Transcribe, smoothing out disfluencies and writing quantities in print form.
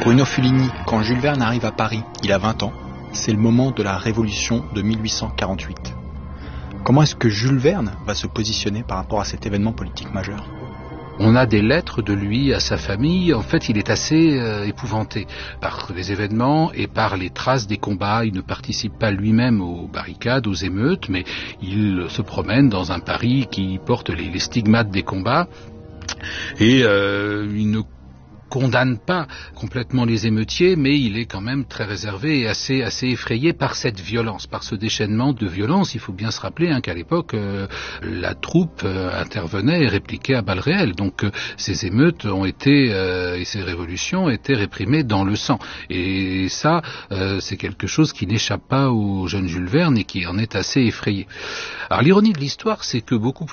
Bruno Fulini, quand Jules Verne arrive à Paris, il a 20 ans, c'est le moment de la Révolution de 1848. Comment est-ce que Jules Verne va se positionner par rapport à cet événement politique majeur ? On a des lettres de lui à sa famille. En fait, il est assez épouvanté par les événements et par les traces des combats. Il ne participe pas lui-même aux barricades, aux émeutes, mais il se promène dans un Paris qui porte les stigmates des combats. Et il ne condamne pas complètement les émeutiers, mais il est quand même très réservé et assez effrayé par cette violence, par ce déchaînement de violence. Il faut bien se rappeler qu'à l'époque, la troupe intervenait et répliquait à balles réelles. Donc ces émeutes ont été et ces révolutions ont été réprimées dans le sang. Et ça, c'est quelque chose qui n'échappe pas au jeune Jules Verne et qui en est assez effrayé. Alors l'ironie de l'histoire, c'est que beaucoup